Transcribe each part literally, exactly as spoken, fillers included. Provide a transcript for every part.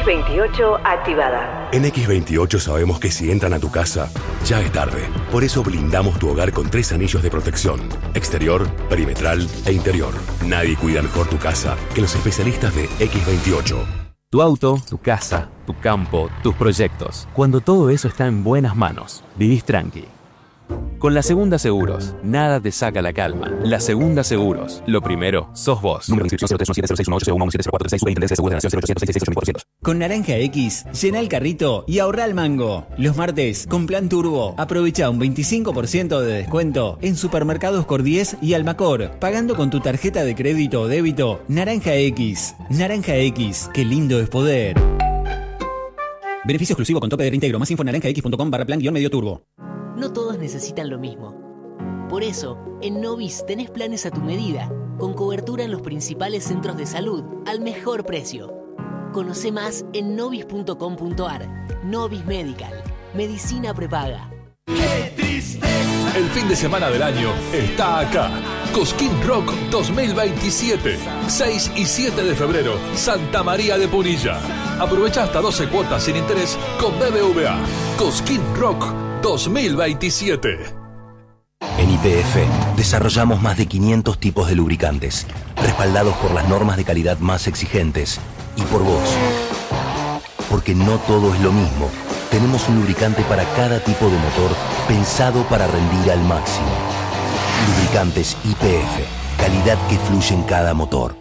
X veintiocho activada. En X veintiocho sabemos que si entran a tu casa, ya es tarde. Por eso blindamos tu hogar con tres anillos de protección: exterior, perimetral e interior. Nadie cuida mejor tu casa que los especialistas de X veintiocho. Tu auto, tu casa, tu campo, tus proyectos. Cuando todo eso está en buenas manos, vivís tranqui. Con La Segunda Seguros, nada te saca la calma. La Segunda Seguros, lo primero, sos vos. Número de inscripción cero tres uno siete cero seis uno ocho cero uno siete cero cuatro tres seis. Superintendencia de Seguros de la Nación cero ochocientos sesenta y seis cuatrocientos. Con Naranja X, llena el carrito y ahorra el mango. Los martes, con Plan Turbo, aprovecha un veinticinco por ciento de descuento en Supermercados Cordies y Almacor, pagando con tu tarjeta de crédito o débito. Naranja X. Naranja X, qué lindo es poder. Beneficio exclusivo con tope de reintegro. Más info en naranja x punto com barra plan guión medio turbo. No todos necesitan lo mismo. Por eso, en Novis tenés planes a tu medida, con cobertura en los principales centros de salud, al mejor precio. Conoce más en novis punto com punto ar. Novis Medical. Medicina prepaga. ¡Qué tristeza! El fin de semana del año está acá. Cosquín Rock dos mil veintisiete. seis y siete de febrero, Santa María de Punilla. Aprovecha hasta doce cuotas sin interés con B B V A. Cosquín Rock dos mil veintisiete. En Y P F desarrollamos más de quinientos tipos de lubricantes, respaldados por las normas de calidad más exigentes y por vos. Porque no todo es lo mismo. Tenemos un lubricante para cada tipo de motor pensado para rendir al máximo. Lubricantes Y P F, calidad que fluye en cada motor.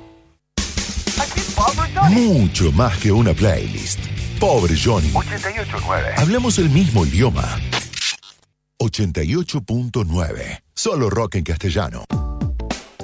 Mucho más que una playlist. Pobre Johnny. ochenta y ocho punto nueve. Hablamos el mismo idioma. ochenta y ocho punto nueve. Solo rock en castellano.